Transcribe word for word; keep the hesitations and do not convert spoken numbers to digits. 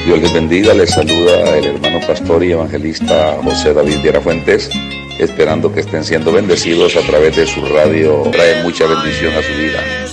Dios les bendiga, les saluda el hermano pastor y evangelista José David Viera Fuentes, esperando que estén siendo bendecidos a través de su radio. Trae mucha bendición a su vida.